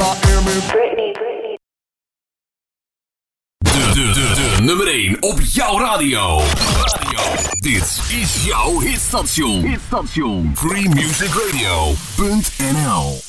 Miami. De nummer 1 op jouw radio. Dit is jouw hitstation. Freemusicradio.nl